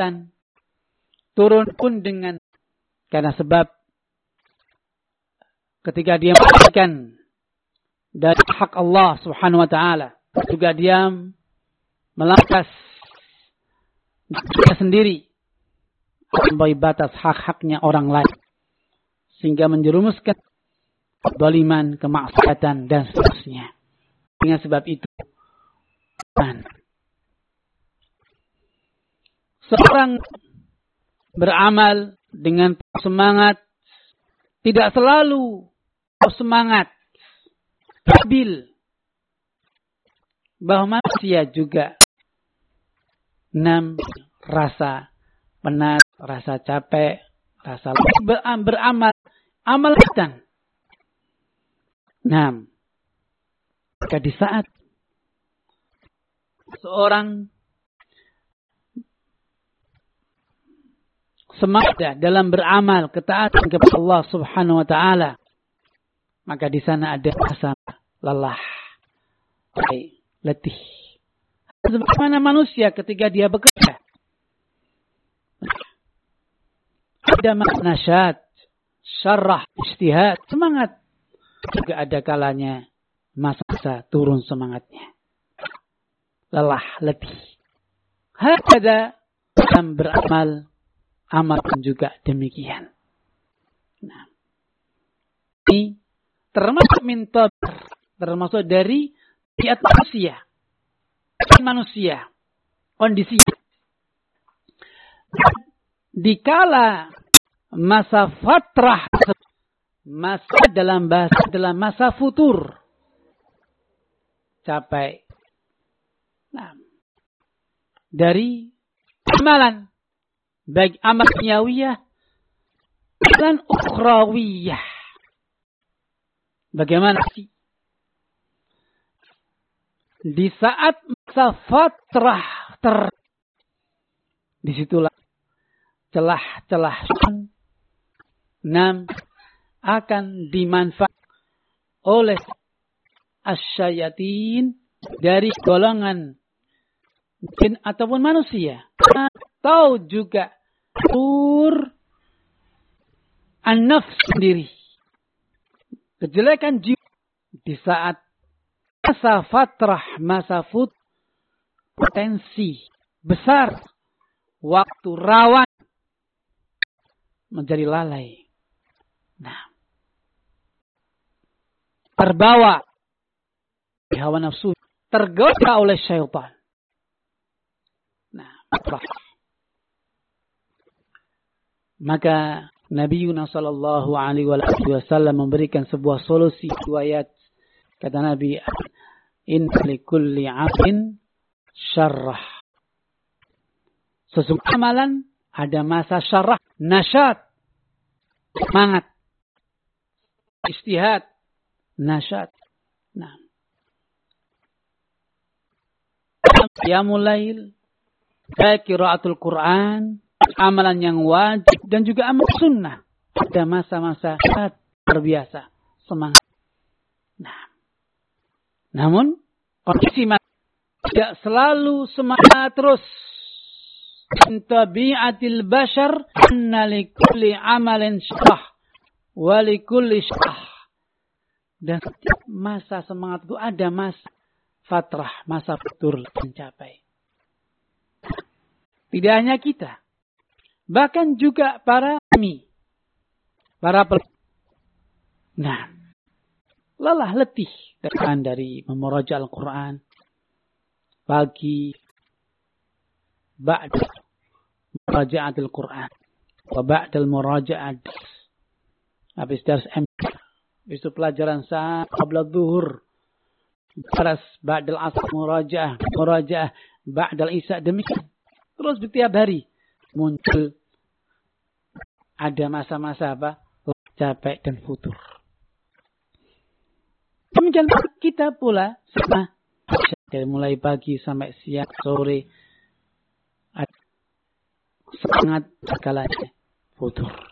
kemaksiatan. Turun pun karena sebab ketika dia menjalankan dari hak Allah Subhanahu wa taala, juga dia melangkas dirinya sendiri melampaui batas hak-haknya orang lain sehingga menjerumuskan kezaliman, kemaksiatan dan seterusnya. Dengan sebab itu seorang beramal dengan semangat, tidak selalu semangat stabil, bahwa manusia juga rasa penat, rasa capek, rasa beramal, amalkan. Maka di saat seorang semangat dalam beramal ketaatan kepada Allah Subhanahu wa taala, maka di sana ada rasa lelah, letih. Sebagaimana manusia ketika dia bekerja, ada nasyat, syarah, ijtihad, semangat. Juga ada kalanya masa-masa turun semangatnya, lelah, letih. Hakada dalam beramal, amal pun juga demikian. Ini termasuk dari tabiat manusia, kondisinya. Dikala masa fatrah, dalam masa futur, capek dari amalan, baik amal dunyawiyah dan ukhrawiyah. Bagaimana sih? Di saat masa fatrah disitulah celah-celah akan dimanfaatkan oleh asyayatin dari golongan jin ataupun manusia, atau juga an-nafs sendiri, kejelekan jiwa di saat masa fatrah, masa potensi besar, waktu rawan menjadi lalai. Terbawa hawa nafsu, tergoda oleh syaitan. Maka Nabi sallallahu alaihi wasallam memberikan sebuah solusi ayat. Kata Nabi, in likulli 'abdin syarrah. Sesungguhnya amalan ada masa syarrah, nasyat, semangat, ijtihad, nasyat. Qiyamul lail, qiraatul Quran, amalan yang wajib dan juga amal sunnah. Ada masa-masa terbiasa, semangat. Namun kondisi tidak selalu semangat terus. Tabiatil bashar anna likulli amalin syarah wa likulli syarah. Dan setiap masa semangat itu ada masa fatrah, masa futur mencapai. Tidak hanya kita, bahkan juga para lelah letih dari memuraja Al-Quran pagi, ba'da muraja'atil Quran wa ba'dal muraja'at, habis dars itu pelajaran saat qabla dhuhur, terus ba'dal asr muraja'ah ba'dal isya, demikian terus setiap hari muncul ada masa-masa capek dan futur. Demikian kita pula sama, dari mulai pagi sampai siang sore semangat segalanya futur.